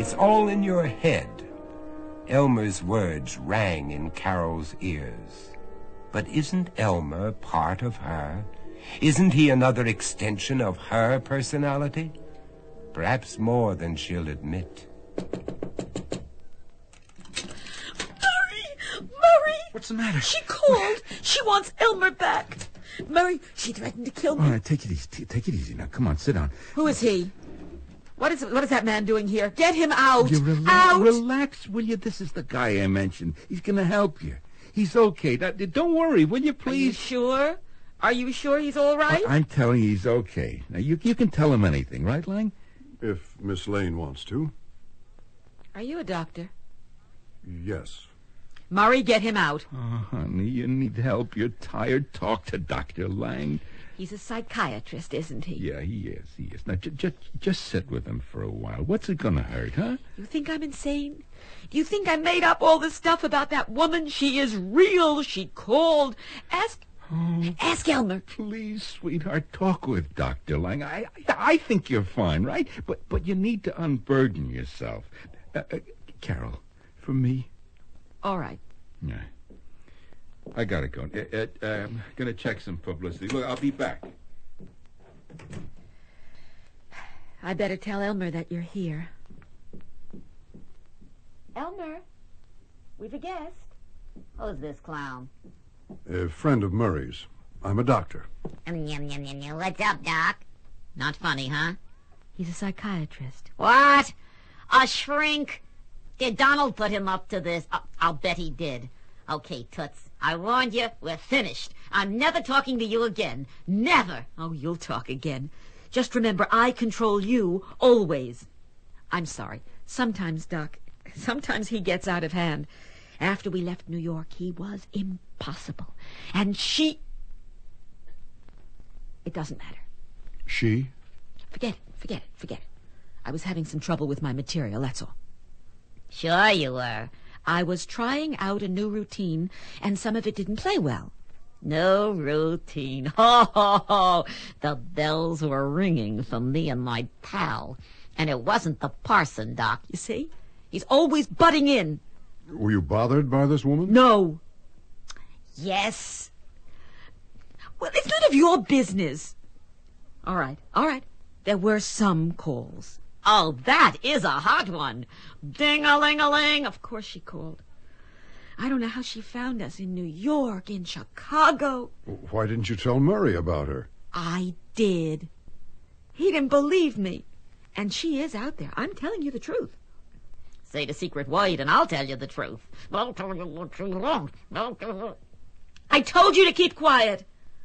It's all in your head. Elmer's words rang in Carol's ears. But isn't Elmer part of her? Isn't he another extension of her personality? Perhaps more than she'll admit. Murray! What's the matter? She called. She wants Elmer back. Murray, she threatened to kill me. All right, take it easy. Take it easy now. Come on, sit down. Who is he? What is that man doing here? Get him out. Relax, will you? This is the guy I mentioned. He's going to help you. He's okay. Don't worry, will you, please? Are you sure? Are you sure he's all right? I'm telling you he's okay. Now, you can tell him anything, right, Lang? If Miss Lane wants to. Are you a doctor? Yes. Murray, get him out. Oh, honey, you need help. You're tired. Talk to Dr. Lang. He's a psychiatrist, isn't he? Yeah, he is. Now, just sit with him for a while. What's it going to hurt, huh? You think I'm insane? Do you think I made up all this stuff about that woman? She is real. She called. Ask Elmer. Please, sweetheart, talk with Dr. Lang. I think you're fine, right? But you need to unburden yourself. Carol, for me? All right. Yeah. I gotta go. I'm gonna check some publicity. Look, I'll be back. I better tell Elmer that you're here. Elmer, we've a guest. Who's this clown? A friend of Murray's. I'm a doctor. What's up, Doc? Not funny, huh? He's a psychiatrist. What? A shrink? Did Donald put him up to this? I'll bet he did. Okay, Toots, I warned you. We're finished. I'm never talking to you again. Never. Oh, you'll talk again. Just remember, I control you, always. I'm sorry. Sometimes, Doc, sometimes he gets out of hand. After we left New York, he was impossible. And she... It doesn't matter. She? Forget it. I was having some trouble with my material, that's all. Sure you were. I was trying out a new routine, and some of it didn't play well. No routine. Ho, ho, ho. The bells were ringing for me and my pal. And it wasn't the parson, Doc. You see? He's always butting in. Were you bothered by this woman? No. Yes. Well, it's none of your business. All right. There were some calls. Oh, that is a hot one. Ding-a-ling-a-ling. Of course she called. I don't know how she found us in New York, in Chicago. Why didn't you tell Murray about her? I did. He didn't believe me. And she is out there. I'm telling you the truth. Say the secret word and I'll tell you the truth. I'll tell you what you want. I told you to keep quiet.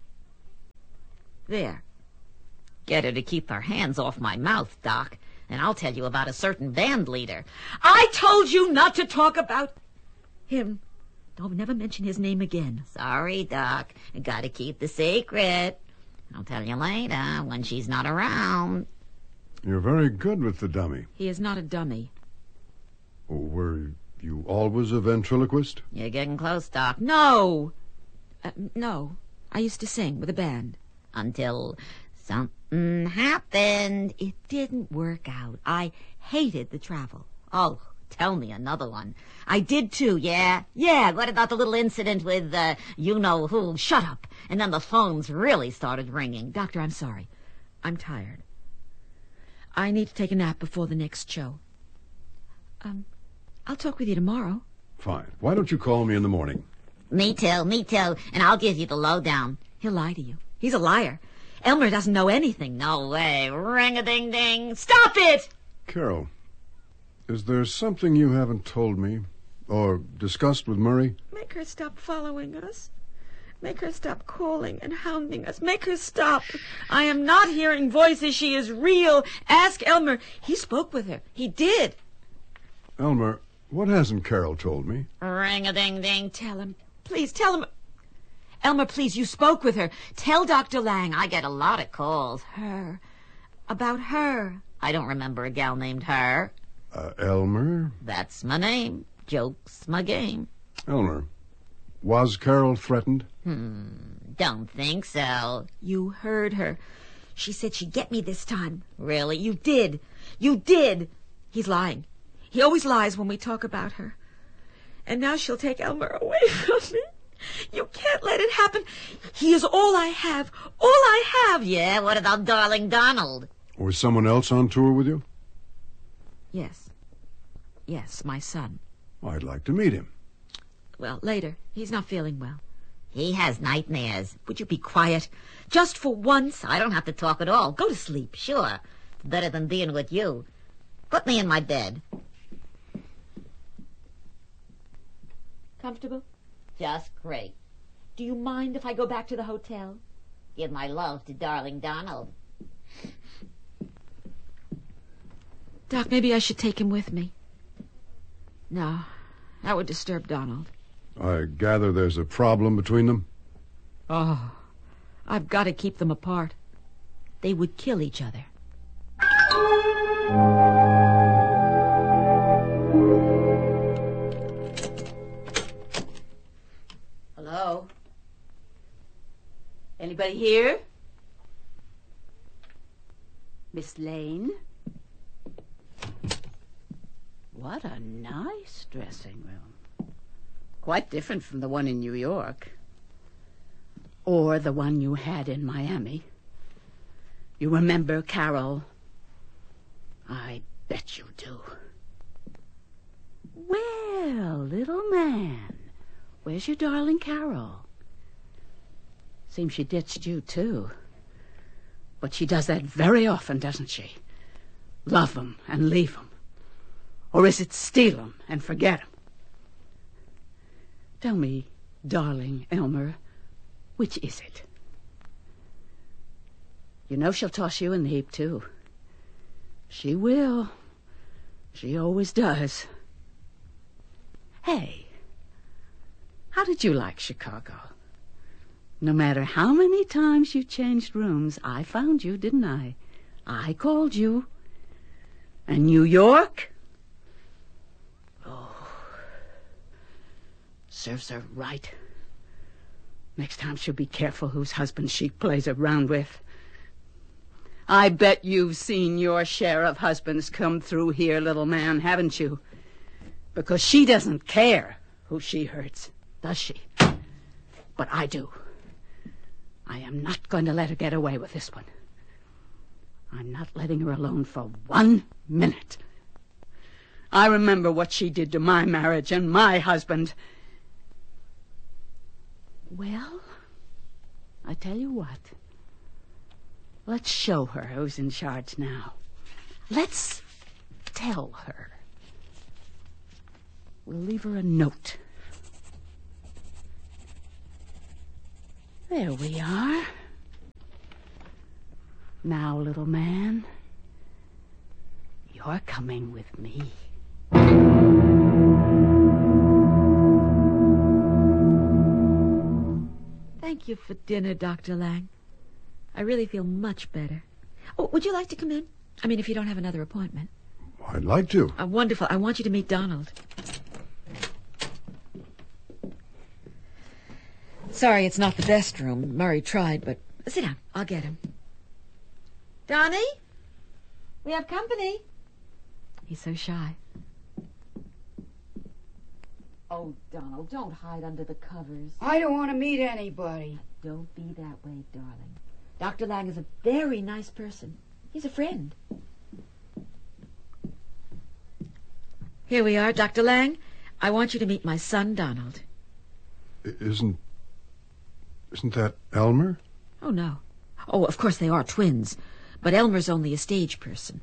There. Get her to keep her hands off my mouth, Doc. And I'll tell you about a certain band leader. I told you not to talk about him. Don't never mention his name again. Sorry, Doc. I gotta keep the secret. I'll tell you later when she's not around. You're very good with the dummy. He is not a dummy. Were you always a ventriloquist? You're getting close, Doc. No. No. I used to sing with a band. Until something happened. It didn't work out. I hated the travel. Oh, tell me another one. I did too, yeah? Yeah, what about the little incident with, you-know-who? Shut up. And then the phones really started ringing. Doctor, I'm sorry. I'm tired. I need to take a nap before the next show. I'll talk with you tomorrow. Fine. Why don't you call me in the morning? Me too. And I'll give you the lowdown. He'll lie to you. He's a liar. Elmer doesn't know anything. No way. Ring-a-ding-ding. Stop it! Carol, is there something you haven't told me or discussed with Murray? Make her stop following us. Make her stop calling and hounding us. Make her stop. I am not hearing voices. She is real. Ask Elmer. He spoke with her. He did. Elmer, what hasn't Carol told me? Ring-a-ding-ding. Tell him. Please, tell him. Elmer, please, you spoke with her. Tell Dr. Lang. I get a lot of calls. Her. About her. I don't remember a gal named Her. Elmer? That's my name. Joke's my game. Elmer, was Carol threatened? Don't think so. You heard her. She said she'd get me this time. Really? You did. You did. He's lying. He always lies when we talk about her. And now she'll take Elmer away from me. You can't let it happen. He is all I have. All I have. Yeah, what about darling Donald? Was someone else on tour with you? Yes. Yes, my son. I'd like to meet him. Well, later. He's not feeling well. He has nightmares. Would you be quiet? Just for once. I don't have to talk at all. Go to sleep, sure. It's better than being with you. Put me in my bed. Comfortable? Just great. Do you mind if I go back to the hotel? Give my love to darling Donald. Doc, maybe I should take him with me. No, that would disturb Donald. I gather there's a problem between them? Oh, I've got to keep them apart. They would kill each other. Hello? Anybody here? Miss Lane? What a nice dressing room. Quite different from the one in New York. Or the one you had in Miami. You remember Carol? I bet you do. Well, little man, where's your darling Carol? Seems she ditched you, too. But she does that very often, doesn't she? Love 'em and leave 'em. Or is it steal 'em and forget 'em? Tell me, darling Elmer, which is it? You know she'll toss you in the heap, too. She will. She always does. Hey, how did you like Chicago? No matter how many times you changed rooms, I found you, didn't I? I called you. And New York? Oh, serves her right. Next time she'll be careful whose husband she plays around with. I bet you've seen your share of husbands come through here, little man, haven't you? Because she doesn't care who she hurts, does she? But I do. I am not going to let her get away with this one. I'm not letting her alone for 1 minute. I remember what she did to my marriage and my husband. Well, I tell you what. Let's show her who's in charge now. Let's tell her. We'll leave her a note. There we are. Now, little man, you're coming with me. Thank you for dinner, Dr. Lang. I really feel much better. Oh, would you like to come in? I mean, if you don't have another appointment. I'd like to. Wonderful. I want you to meet Donald. Sorry, it's not the best room. Murray tried, but... Sit down. I'll get him. Donnie? We have company. He's so shy. Oh, Donald, don't hide under the covers. I don't want to meet anybody. Don't be that way, darling. Dr. Lang is a very nice person. He's a friend. Here we are, Dr. Lang. I want you to meet my son, Donald. Isn't that Elmer? Oh, no. Oh, of course they are twins, but Elmer's only a stage person.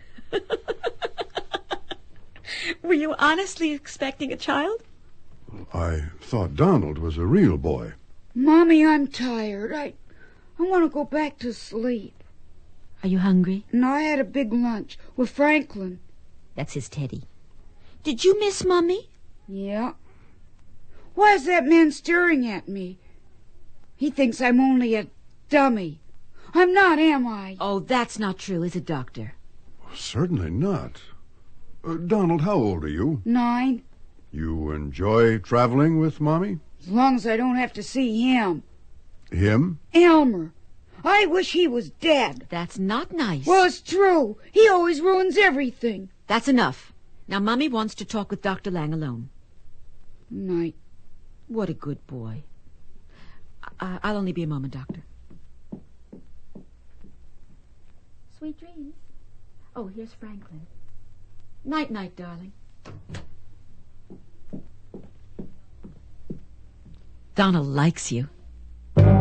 Were you honestly expecting a child? I thought Donald was a real boy. Mommy, I'm tired. I want to go back to sleep. Are you hungry? No, I had a big lunch with Franklin. That's his Teddy. Did you miss Mummy? Yeah. Why is that man staring at me? He thinks I'm only a dummy. I'm not, am I? Oh, that's not true, is it, Doctor? Certainly not. Donald, how old are you? 9. You enjoy traveling with Mommy? As long as I don't have to see him. Him? Elmer. I wish he was dead. That's not nice. Well, it's true. He always ruins everything. That's enough. Now, Mummy wants to talk with Dr. Lang alone. Night. What a good boy. I'll only be a moment, Doctor. Sweet dreams. Oh, here's Franklin. Night-night, darling. Donald likes you.